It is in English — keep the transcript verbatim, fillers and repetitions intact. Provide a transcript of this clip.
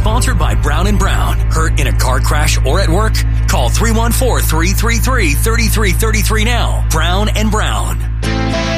sponsored by Brown and Brown. Hurt in a car crash or at work? Call three one four, three three three, three three three three now. Brown and Brown.